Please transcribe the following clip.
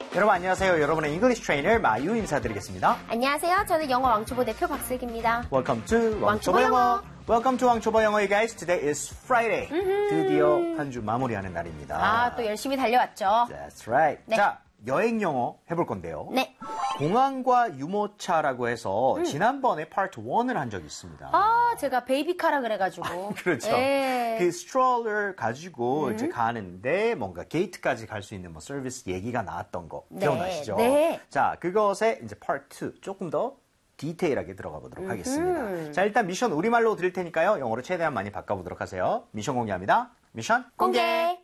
여러분 안녕하세요. 여러분의 잉글리시 트레이너 마유 인사드리겠습니다. 안녕하세요. 저는 영어 왕초보 대표 박슬기입니다. Welcome to 왕초보 왕초보 영어. 영어. Welcome to 왕초보 영어, guys. Today is Friday. 드디어 한 주 마무리하는 날입니다. 아, 또 열심히 달려왔죠. That's right. 네. 자, 여행 영어 해볼 건데요. 네. 공항과 유모차라고 해서 지난번에 파트 1을 한 적이 있습니다. 아, 제가 베이비카라 그래가지고. 그렇죠. 예. 그 스트롤러를 가지고 이제 가는데 뭔가 게이트까지 갈 수 있는 뭐 서비스 얘기가 나왔던 거 네, 기억나시죠? 네. 자, 그것에 이제 파트 2 조금 더 디테일하게 들어가 보도록 하겠습니다. 자, 일단 미션 우리말로 드릴 테니까요. 영어로 최대한 많이 바꿔보도록 하세요. 미션 공개합니다. 미션 공개.